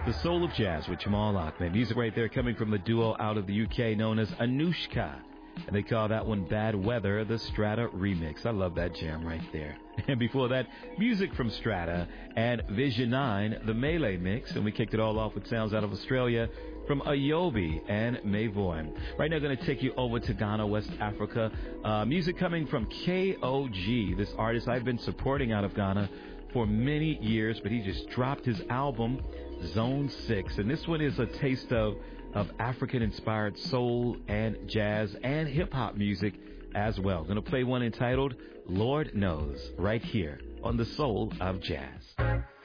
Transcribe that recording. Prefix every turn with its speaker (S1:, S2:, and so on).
S1: The Soul of Jazz with Jamal Ahmed. Music right there coming from the duo out of the UK known as Anushka. And they call that one Bad Weather, the Strata remix. I love that jam right there. And before that, music from Strata and Vision 9, the Melee mix. And we kicked it all off with sounds out of Australia from Ayobi and Mavoy. Right now, going to take you over to Ghana, West Africa. Music coming from KOG, this artist I've been supporting out of Ghana for many years, but he just dropped his album, Zone 6. And this one is a taste of African-inspired soul and jazz and hip-hop music as well. Going to play one entitled Lord Knows right here on The Soul of Jazz.